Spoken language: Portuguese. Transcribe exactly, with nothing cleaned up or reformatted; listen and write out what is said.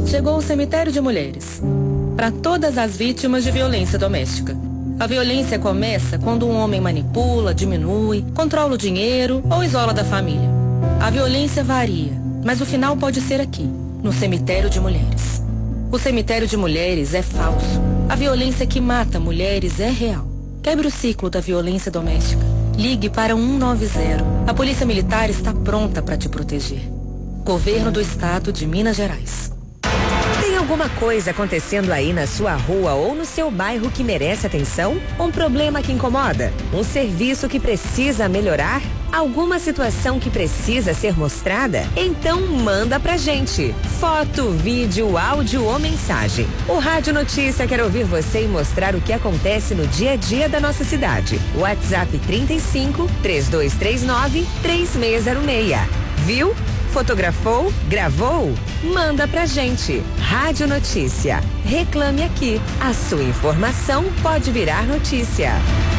Chegou o Cemitério de Mulheres. Para todas as vítimas de violência doméstica. A violência começa quando um homem manipula, diminui, controla o dinheiro ou isola da família. A violência varia, mas o final pode ser aqui, no Cemitério de Mulheres. O Cemitério de Mulheres é falso. A violência que mata mulheres é real. Quebre o ciclo da violência doméstica. Ligue para um nove zero. A Polícia Militar está pronta para te proteger. Governo do Estado de Minas Gerais. Tem alguma coisa acontecendo aí na sua rua ou no seu bairro que merece atenção? Um problema que incomoda? Um serviço que precisa melhorar? Alguma situação que precisa ser mostrada? Então manda pra gente. Foto, vídeo, áudio ou mensagem. O Rádio Notícia quer ouvir você e mostrar o que acontece no dia a dia da nossa cidade. WhatsApp trinta e cinco, três dois três nove, três seis zero seis. Viu? Fotografou? Gravou? Manda pra gente. Rádio Notícia. Reclame aqui. A sua informação pode virar notícia.